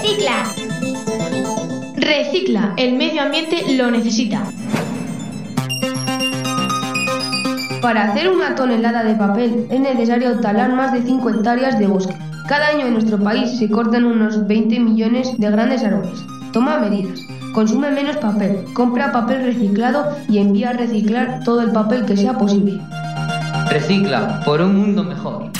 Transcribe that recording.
Recicla. Recicla, el medio ambiente lo necesita. Para hacer 1 tonelada de papel es necesario talar más de 5 hectáreas de bosque. Cada año en nuestro país se cortan unos 20 millones de grandes árboles. Toma medidas. Consume menos papel, compra papel reciclado y envía a reciclar todo el papel que sea posible. Recicla por un mundo mejor.